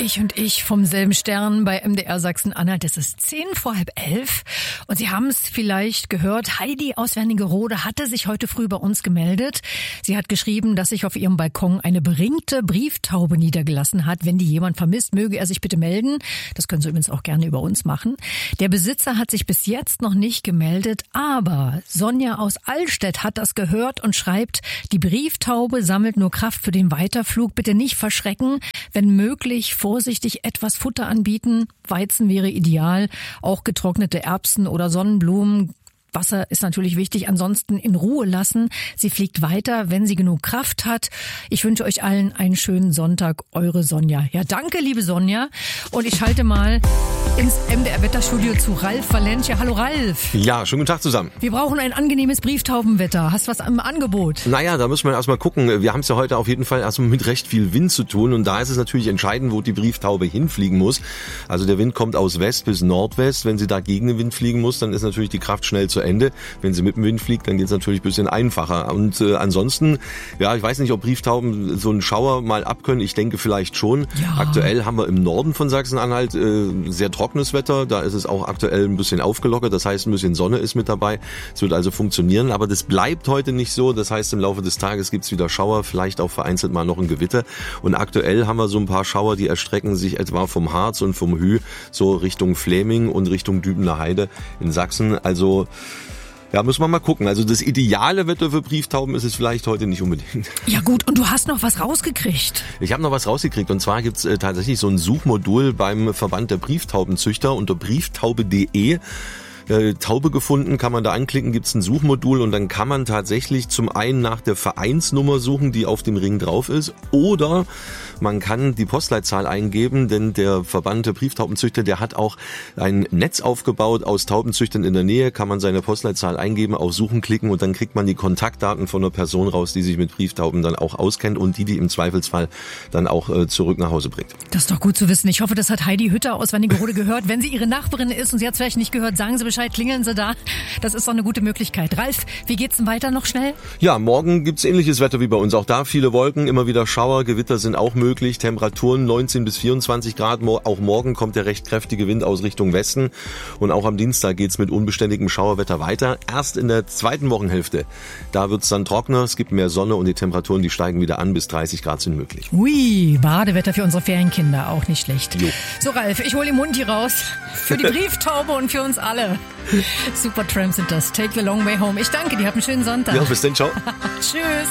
Ich vom selben Stern bei MDR Sachsen-Anhalt. Es ist 11:10. Und Sie haben es vielleicht gehört, Heidi aus Wernigerode hatte sich heute früh bei uns gemeldet. Sie hat geschrieben, dass sich auf ihrem Balkon eine beringte Brieftaube niedergelassen hat. Wenn die jemand vermisst, möge er sich bitte melden. Das können Sie übrigens auch gerne über uns machen. Der Besitzer hat sich bis jetzt noch nicht gemeldet, aber Sonja aus Allstedt hat das gehört und schreibt, die Brieftaube sammelt nur Kraft für den Weiterflug. Bitte nicht verschrecken, wenn möglich vorsichtig etwas Futter anbieten. Weizen wäre ideal, auch getrocknete Erbsen oder Sonnenblumen. Wasser ist natürlich wichtig, ansonsten in Ruhe lassen. Sie fliegt weiter, wenn sie genug Kraft hat. Ich wünsche euch allen einen schönen Sonntag, eure Sonja. Ja, danke, liebe Sonja. Und ich schalte mal ins MDR-Wetterstudio zu Ralf Valencia. Hallo Ralf. Ja, schönen guten Tag zusammen. Wir brauchen ein angenehmes Brieftaubenwetter. Hast du was im Angebot? Naja, da müssen wir erstmal gucken. Wir haben es ja heute auf jeden Fall erstmal mit recht viel Wind zu tun. Und da ist es natürlich entscheidend, wo die Brieftaube hinfliegen muss. Also der Wind kommt aus West bis Nordwest. Wenn sie da gegen den Wind fliegen muss, dann ist natürlich die Kraft schnell zu Ende. Wenn sie mit dem Wind fliegt, dann geht es natürlich ein bisschen einfacher. Und ansonsten, ja, ich weiß nicht, ob Brieftauben so einen Schauer mal abkönnen. Ich denke vielleicht schon. Ja. Aktuell haben wir im Norden von Sachsen-Anhalt sehr trockenes Wetter. Da ist es auch aktuell ein bisschen aufgelockert. Das heißt, ein bisschen Sonne ist mit dabei. Es wird also funktionieren. Aber das bleibt heute nicht so. Das heißt, im Laufe des Tages gibt es wieder Schauer, vielleicht auch vereinzelt mal noch ein Gewitter. Und aktuell haben wir so ein paar Schauer, die erstrecken sich etwa vom Harz und vom Hü so Richtung Fläming und Richtung Dübener Heide in Sachsen. Also ja, müssen wir mal gucken. Also das ideale Wetter für Brieftauben ist es vielleicht heute nicht unbedingt. Ja gut, und du hast noch was rausgekriegt. Ich habe noch was rausgekriegt und zwar gibt's tatsächlich so ein Suchmodul beim Verband der Brieftaubenzüchter unter brieftaube.de. Taube gefunden, kann man da anklicken, gibt's ein Suchmodul und dann kann man tatsächlich zum einen nach der Vereinsnummer suchen, die auf dem Ring drauf ist, oder man kann die Postleitzahl eingeben, denn der Verband der Brieftaubenzüchter, der hat auch ein Netz aufgebaut aus Taubenzüchtern in der Nähe, kann man seine Postleitzahl eingeben, auf Suchen klicken und dann kriegt man die Kontaktdaten von einer Person raus, die sich mit Brieftauben dann auch auskennt und die im Zweifelsfall dann auch zurück nach Hause bringt. Das ist doch gut zu wissen. Ich hoffe, das hat Heidi Hütter aus Wernigerode gehört. Wenn sie ihre Nachbarin ist und sie hat es vielleicht nicht gehört, sagen Sie Bescheid, klingeln Sie da. Das ist doch eine gute Möglichkeit. Ralf, wie geht's denn weiter noch schnell? Ja, morgen gibt's ähnliches Wetter wie bei uns. Auch da viele Wolken, immer wieder Schauer, Gewitter sind auch möglich. Temperaturen 19 bis 24 Grad. Auch morgen kommt der recht kräftige Wind aus Richtung Westen. Und auch am Dienstag geht's mit unbeständigem Schauerwetter weiter. Erst in der zweiten Wochenhälfte, da wird's dann trockener, es gibt mehr Sonne und die Temperaturen, die steigen wieder an, bis 30 Grad sind möglich. Ui, Badewetter für unsere Ferienkinder, auch nicht schlecht. Jo. So Ralf, ich hole den Mund hier raus. Für die Brieftaube und für uns alle. Supertramp sind das. Take the long way home. Ich danke dir, hab einen schönen Sonntag. Ja, bis dann, ciao. Tschüss.